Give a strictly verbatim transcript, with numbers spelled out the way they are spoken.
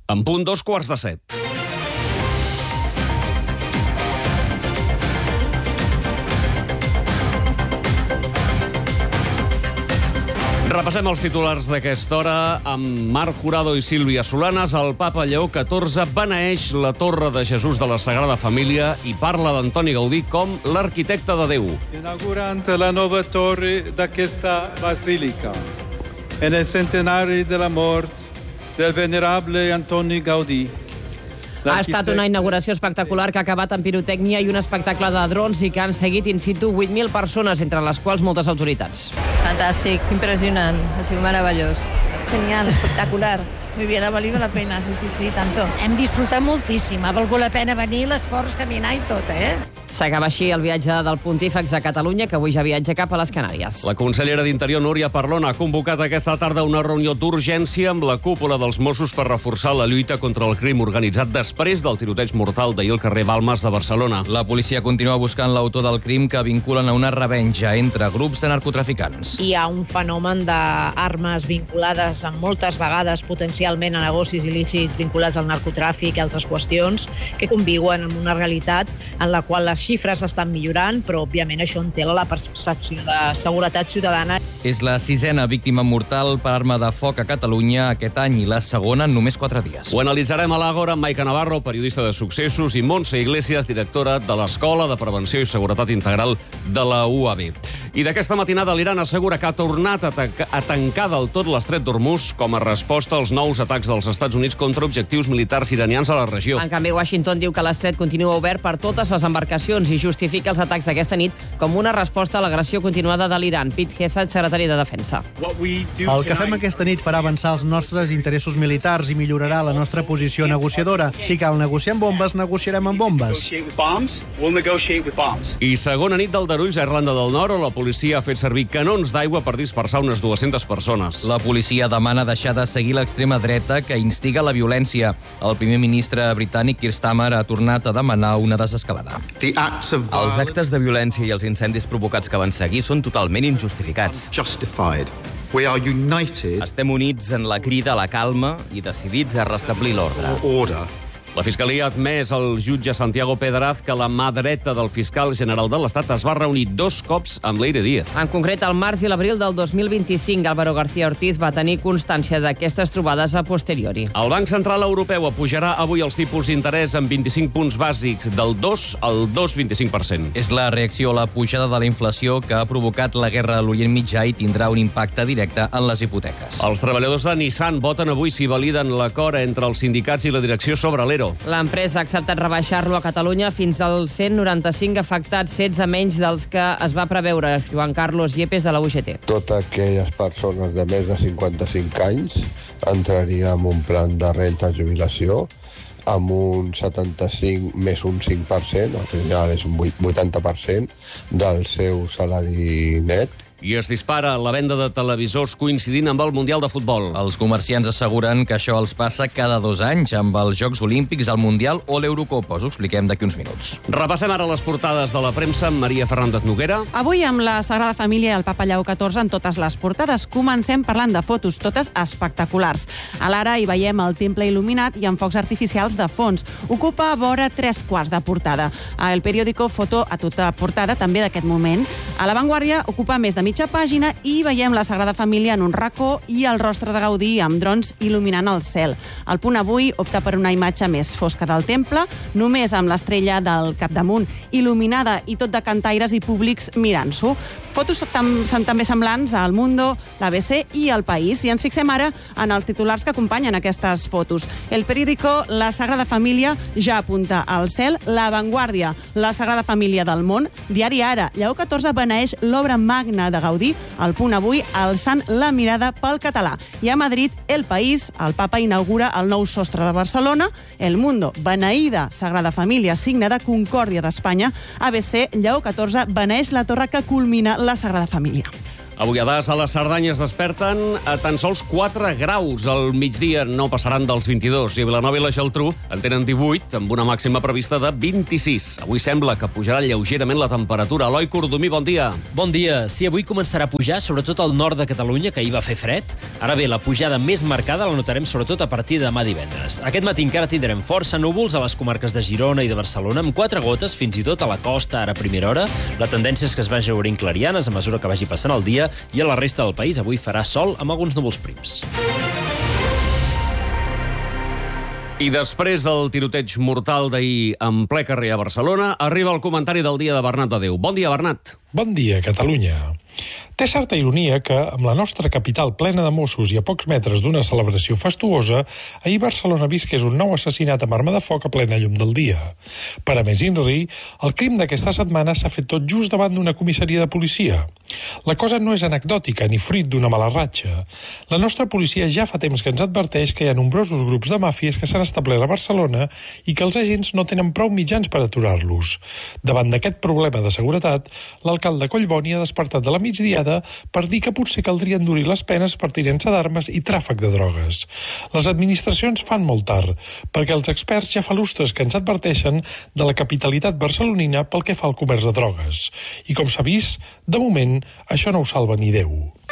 En punt, dos quarts de set. Repassem els titulars d'aquesta hora amb Marc Jurado i Sílvia Solanes. El papa Lleó catorze beneeix la Torre de Jesús de la Sagrada Família i parla d'Antoni Gaudí com l'arquitecte de Déu. Inaugurant la nova torre d'aquesta basílica, en el centenari de la mort del venerable Antoni Gaudí. Ha estat una inauguració espectacular que ha acabat amb pirotècnia i un espectacle de drons i que han seguit in situ vuit mil persones, entre les quals moltes autoritats. Fantàstic, impressionant, ha sigut meravellós. Genial, espectacular. Muy bien, ha valido la pena, sí, sí, sí, tanto. Hem disfrutat moltíssim, ha valgut la pena venir, l'esforç, caminar i tot, eh? S'acaba així el viatge del pontífex a Catalunya, que avui ja viatja cap a les Canàries. La consellera d'Interior, Núria Parlon, ha convocat aquesta tarda una reunió d'urgència amb la cúpula dels Mossos per reforçar la lluita contra el crim organitzat després del tiroteig mortal d'ahir al carrer Balmes de Barcelona. La policia continua buscant l'autor del crim que vinculen a una revenja entre grups de narcotraficants. Hi ha un fenomen d'armes vinculades amb moltes vegades potencialment a negocis il·lícits vinculats al narcotràfic i altres qüestions que conviuen amb una realitat en la qual les xifres estan millorant, però òbviament això entela la percepció de seguretat ciutadana. És la sisena víctima mortal per arma de foc a Catalunya aquest any i la segona en només quatre dies. Ho analitzarem a l'Àgora amb Maica Navarro, periodista de Successos, i Montse Iglesias, directora de l'Escola de Prevenció i Seguretat Integral de la U A B. I d'aquesta matinada l'Iran assegura que ha tornat a, a tancar del tot l'estret d'Hormuz com a resposta als nous atacs dels Estats Units contra objectius militars iranians a la regió. En canvi, Washington diu que l'estret continua obert per totes les embarcacions i justifica els atacs d'aquesta nit com una resposta a l'agressió continuada de l'Iran. Pete Hegseth, secretari de Defensa. El que fem aquesta nit farà avançar els nostres interessos militars i millorarà la nostra posició negociadora. Si cal negociar amb bombes, negociarem amb bombes. I segona nit d'aldarulls a Irlanda del Nord, on la policia ha fet servir canons d'aigua per dispersar unes dues-centes persones. La policia demana deixar de seguir l'extrema dreta que instiga la violència. El primer ministre britànic, Keir Starmer, ha tornat a demanar una desescalada. Els actes de violència i els incendis provocats que van seguir són totalment injustificats. Estem units en la crida a la calma i decidits a restablir l'ordre. La Fiscalia ha admès al jutge Santiago Pedraz que la mà dreta del fiscal general de l'Estat es va reunir dos cops amb Leire Díaz. En concret, al març i l'abril del dos mil vint-i-cinc, Álvaro García Ortiz va tenir constància d'aquestes trobades a posteriori. El Banc Central Europeu apujarà avui els tipus d'interès en vint-i-cinc punts bàsics, del dos al dos coma vint-i-cinc per cent. És la reacció a la pujada de la inflació que ha provocat la guerra a l'Orient Mitjà i tindrà un impacte directe en les hipoteques. Els treballadors de Nissan voten avui si validen l'acord entre els sindicats i la direcció sobre l'E R O. L'empresa ha acceptat rebaixar-lo a Catalunya fins als cent noranta-cinc afectats, setze menys dels que es va preveure. Joan Carlos Yepes, de la U G T. Totes aquelles persones de més de cinquanta-cinc anys entraria en un plan de renta de jubilació amb un setanta-cinc més un cinc per cent, al final és un vuitanta per cent del seu salari net. I es dispara la venda de televisors coincidint amb el Mundial de Futbol. Els comerciants asseguren que això els passa cada dos anys amb els Jocs Olímpics, el Mundial o l'Eurocopa. Us ho expliquem d'aquí uns minuts. Repassem ara les portades de la premsa amb Maria Fernández Noguera. Avui amb la Sagrada Família i el Papa Lleó catorze en totes les portades. Comencem parlant de fotos, totes espectaculars. A l'ara hi veiem el temple il·luminat i amb focs artificials de fons. Ocupa vora tres quarts de portada. El periòdico foto a tota portada, també d'aquest moment. A La Vanguardia ocupa més de mitja pàgina i veiem la Sagrada Família en un racó i el rostre de Gaudí amb drons il·luminant el cel. El Punt Avui opta per una imatge més fosca del temple, només amb l'estrella del capdamunt il·luminada i tot de cantaires i públics mirant-s'ho. Fotos tam també semblants al Mundo, l'A B C i El País. I ens fixem ara en els titulars que acompanyen aquestes fotos. El periòdico La Sagrada Família ja apunta al cel. La Vanguardia, La Sagrada Família del món. Diari Ara, Lleó catorze beneeix l'obra magna de Gaudí. El Punt Avui, alçant la mirada pel català. I a Madrid, El País, el papa inaugura el nou sostre de Barcelona. El Mundo, beneïda Sagrada Família, signe de concòrdia d'Espanya. A B C, Lleó catorze beneeix la torre que culmina la Sagrada Família. Avui a Das, a la Cerdanya es desperten a tan sols quatre graus. Al migdia no passaran dels vint-i-dos. I a Vilanova i la Geltrú en tenen divuit, amb una màxima prevista de vint-i-sis. Avui sembla que pujarà lleugerament la temperatura. Eloi Cordomí, bon dia. Bon dia. Sí, avui començarà a pujar, sobretot al nord de Catalunya, que ahir va fer fred. Ara bé, la pujada més marcada la notarem sobretot a partir de demà divendres. Aquest matí encara tindrem força núvols a les comarques de Girona i de Barcelona, amb quatre gotes, fins i tot a la costa, ara a primera hora. La tendència és que es vagi obrint clarianes a mesura que vagi passant el dia, i a la resta del país avui farà sol amb alguns núvols prims. I després del tiroteig mortal d'ahir en ple carrer a Barcelona, arriba el comentari del dia de Bernat de Déu. Bon dia, Bernat. Bon dia, Catalunya. Té certa ironia que, amb la nostra capital plena de Mossos i a pocs metres d'una celebració fastuosa, ahir Barcelona visqués un nou assassinat amb arma de foc a plena llum del dia. Per a més inri, el crim d'aquesta setmana s'ha fet tot just davant d'una comissaria de policia. La cosa no és anecdòtica ni fruit d'una mala ratxa. La nostra policia ja fa temps que ens adverteix que hi ha nombrosos grups de màfies que s'han establert a Barcelona i que els agents no tenen prou mitjans per aturar-los. Davant d'aquest problema de seguretat, l'alcalde Collboni ha despertat de la migdiada per dir que potser caldria endurir les penes per tinença d'armes i tràfic de drogues. Les administracions fan molt tard, perquè els experts ja fa lustres que ens adverteixen de la capitalitat barcelonina pel que fa al comerç de drogues. I com s'ha vist, de moment, això no ho salva ni Déu.